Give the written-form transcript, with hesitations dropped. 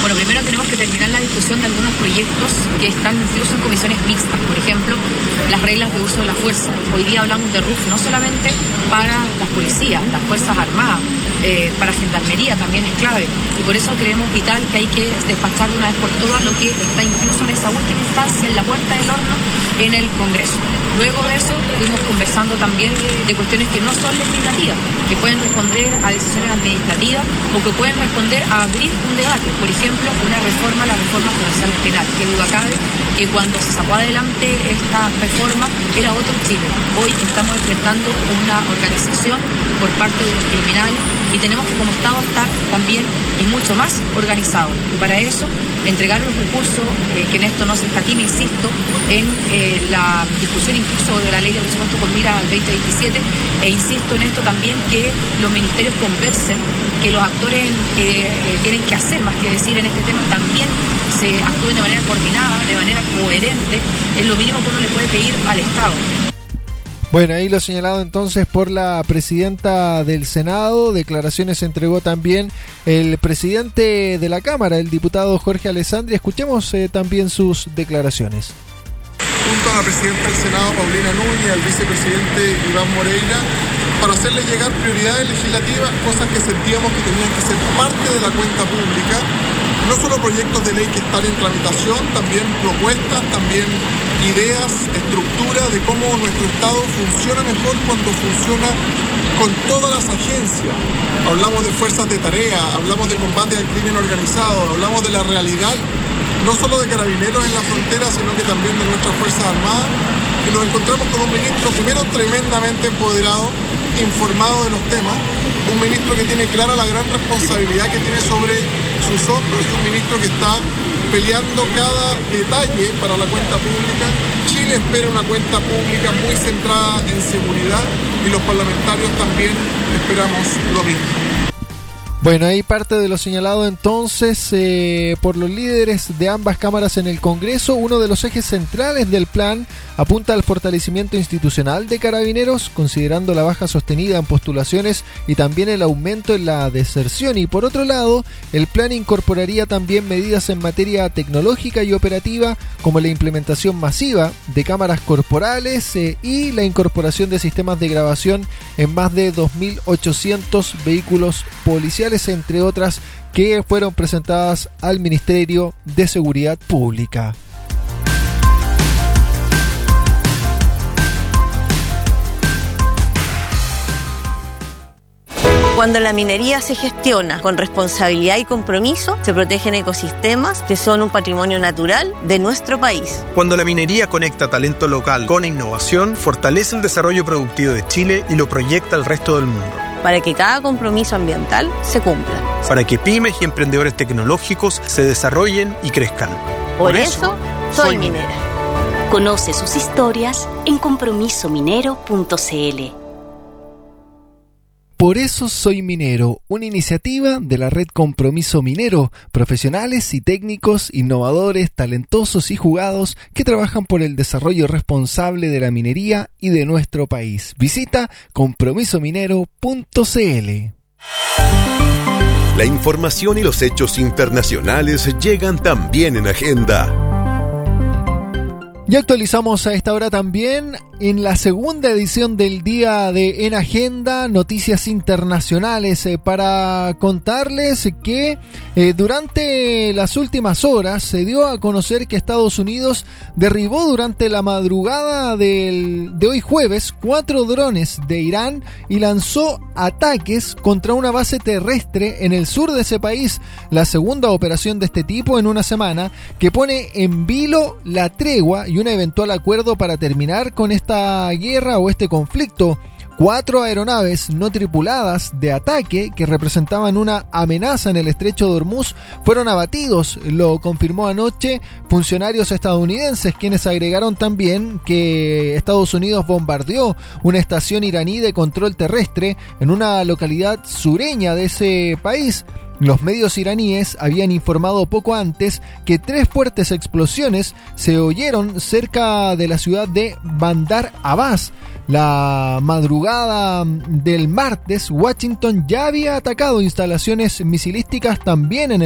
Bueno, primero tenemos que terminar la discusión de algunos proyectos que están incluso en comisiones mixtas. Por ejemplo, las reglas de uso de la fuerza. Hoy día hablamos de RUF no solamente para las policías, las Fuerzas Armadas, para Gendarmería también es clave. Y por eso creemos vital que hay que despachar de una vez por todas lo que está incluso en esa última instancia, en la puerta del horno, en el Congreso. Luego de eso, fuimos conversando también de cuestiones que no son legislativas, que pueden responder a decisiones administrativas o que pueden responder a abrir un debate. Por ejemplo, una reforma a la reforma procesal penal. Que duda cabe que cuando se sacó adelante esta reforma era otro Chile. Hoy estamos enfrentando una organización por parte de los criminales y tenemos que como Estado estar también y mucho más organizados. Y para eso, entregar los recursos, que en esto no se escatima, insisto, en la discusión incluso de la ley de presupuesto con mira al 2027, e insisto en esto también, que los ministerios conversen, que los actores que tienen que hacer, más que decir en este tema, también se actúen de manera coordinada, de manera coherente, es lo mínimo que uno le puede pedir al Estado. Bueno, ahí lo señalado entonces por la presidenta del Senado. Declaraciones entregó también el presidente de la Cámara, el diputado Jorge Alessandri. Escuchemos también sus declaraciones. Junto a la presidenta del Senado, Paulina Núñez, al vicepresidente Iván Moreira, para hacerle llegar prioridades legislativas, cosas que sentíamos que tenían que ser parte de la cuenta pública. No solo proyectos de ley que están en tramitación, también propuestas, también ideas, estructura de cómo nuestro Estado funciona mejor cuando funciona con todas las agencias. Hablamos de fuerzas de tarea, hablamos de combate al crimen organizado, hablamos de la realidad, no solo de carabineros en la frontera, sino que también de nuestras Fuerzas Armadas. Y nos encontramos con un ministro, primero, tremendamente empoderado, informado de los temas, un ministro que tiene clara la gran responsabilidad que tiene sobre sus hombros, y un ministro que está peleando cada detalle para la cuenta pública. Chile espera una cuenta pública muy centrada en seguridad y los parlamentarios también esperamos lo mismo. Bueno, ahí parte de lo señalado entonces por los líderes de ambas cámaras en el Congreso. Uno de los ejes centrales del plan apunta al fortalecimiento institucional de Carabineros, considerando la baja sostenida en postulaciones y también el aumento en la deserción. Y por otro lado, el plan incorporaría también medidas en materia tecnológica y operativa, como la implementación masiva de cámaras corporales y la incorporación de sistemas de grabación en más de 2.800 vehículos policiales, entre otras que fueron presentadas al Ministerio de Seguridad Pública. Cuando la minería se gestiona con responsabilidad y compromiso, se protegen ecosistemas que son un patrimonio natural de nuestro país. Cuando la minería conecta talento local con innovación, fortalece el desarrollo productivo de Chile y lo proyecta al resto del mundo. Para que cada compromiso ambiental se cumpla. Para que pymes y emprendedores tecnológicos se desarrollen y crezcan. Por eso, soy minera. Conoce sus historias en compromisominero.cl. Por eso soy minero, una iniciativa de la red Compromiso Minero, profesionales y técnicos, innovadores, talentosos y jugados que trabajan por el desarrollo responsable de la minería y de nuestro país. Visita compromisominero.cl. La información y los hechos internacionales llegan también en Agenda. Y actualizamos a esta hora también en la segunda edición del día de En Agenda, noticias internacionales, para contarles que durante las últimas horas se dio a conocer que Estados Unidos derribó durante la madrugada de hoy jueves 4 drones de Irán y lanzó ataques contra una base terrestre en el sur de ese país, la segunda operación de este tipo en una semana que pone en vilo la tregua y un eventual acuerdo para terminar con esta guerra o este conflicto. 4 aeronaves no tripuladas de ataque que representaban una amenaza en el estrecho de Hormuz fueron abatidos, lo confirmó anoche funcionarios estadounidenses, quienes agregaron también que Estados Unidos bombardeó una estación iraní de control terrestre en una localidad sureña de ese país. Los medios iraníes habían informado poco antes que 3 fuertes explosiones se oyeron cerca de la ciudad de Bandar Abbas. La madrugada del martes, Washington ya había atacado instalaciones misilísticas también en